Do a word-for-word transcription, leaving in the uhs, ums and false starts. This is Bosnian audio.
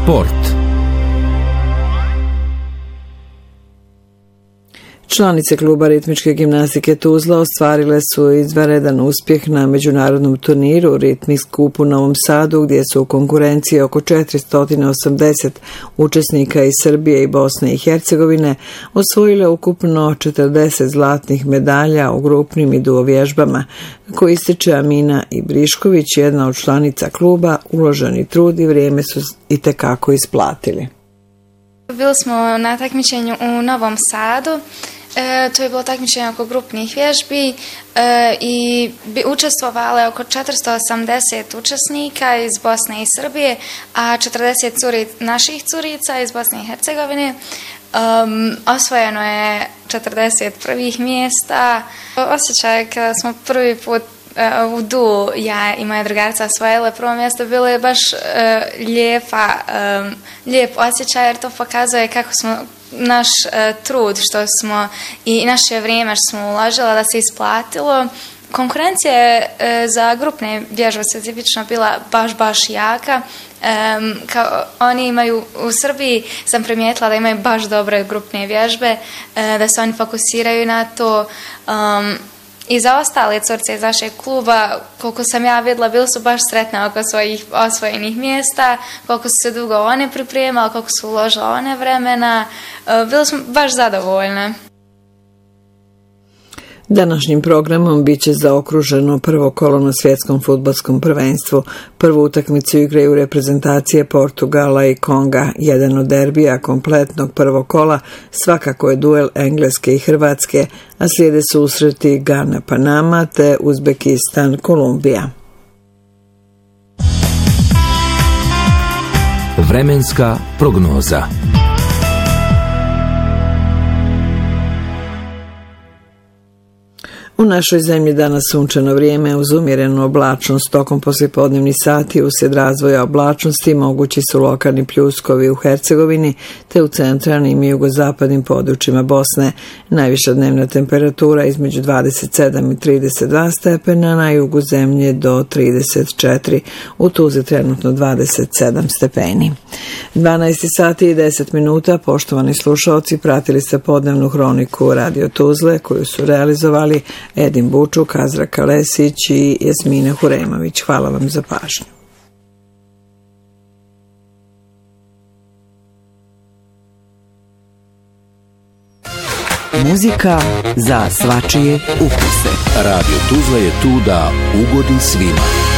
Sport. Članice kluba ritmičke gimnastike Tuzla ostvarile su izvanredan uspjeh na međunarodnom turniru Ritmiks Cup u Novom Sadu, gdje su u konkurenciji oko četiristo osamdeset učesnika iz Srbije i Bosne i Hercegovine osvojile ukupno četrdeset zlatnih medalja u grupnim i duo vježbama. Kako ističe Amina Ibrišković, jedna od članica kluba, uloženi trud i vrijeme su itekako isplatili. Bili smo na takmičenju u Novom Sadu. E, to je bilo takmičenje oko grupnih vježbi e, i bi učestvovale oko četiristo osamdeset učesnika iz Bosne i Srbije, a četrdeset curi, naših curica iz Bosne i Hercegovine. Um, osvojeno je četrdeset prvih mjesta. Osjećaj kada smo prvi put u du, ja i moja drugarica osvojile prvo mjesto, bilo je baš uh, lijepa, um, lijep osjećaj, jer to pokazuje kako smo naš uh, trud što smo i naše vrijeme što smo uložili da se isplatilo. Konkurencija je uh, za grupne vježbe specifično bila baš, baš jaka. Um, kao oni imaju, u Srbiji sam primijetila da imaju baš dobre grupne vježbe, uh, da se oni fokusiraju na to. Um, I za ostale curce iz našeg kluba, koliko sam ja vidjela, bili su baš sretne oko svojih osvojenih mjesta, koliko su se dugo one pripremali, koliko su uložile one vremena. Bili smo baš zadovoljne. Današnjim programom bit će zaokruženo prvo kolo na svjetskom fudbalskom prvenstvu. Prvu utakmicu igraju reprezentacije Portugala i Konga. Jedan od derbija kompletnog prvog kola svakako je duel Engleske i Hrvatske, a slijede susreti Gana Panama te Uzbekistan Kolumbija. Vremenska prognoza. U našoj zemlji danas sunčano vrijeme uz umjerenu oblačnost. Tokom poslijepodnevnih sati uslijed razvoja oblačnosti mogući su lokalni pljuskovi u Hercegovini te u centralnim i jugozapadnim područjima Bosne. Najviša dnevna temperatura između dvadeset sedam i trideset dva stepena, na jugu zemlje do trideset četiri, u Tuzli trenutno dvadeset sedam stepeni. dvanaest sati i deset minuta, poštovani slušalci, pratili ste podnevnu hroniku Radio Tuzle koju su realizovali Edin Bučuk, Azra Kalesić i Jasmina Huremović. Hvala vam za pažnju. Muzika za svačije ukuse. Radio Tuzla je tu da ugodi svima.